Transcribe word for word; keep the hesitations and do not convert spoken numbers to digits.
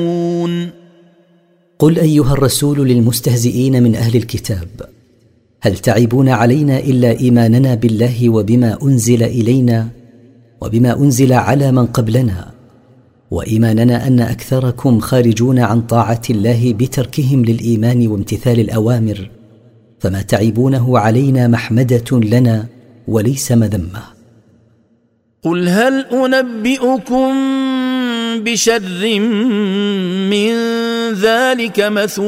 قل أيها الرسول للمستهزئين من أهل الكتاب: هل تعيبون علينا إلا إيماننا بالله وبما أنزل إلينا وبما أنزل على من قبلنا، وإيماننا أن أكثركم خارجون عن طاعة الله بتركهم للإيمان وامتثال الأوامر، فما تعيبونه علينا محمدة لنا وليس مذمة. قل هل أنبئكم بشر من ذلك مثوبة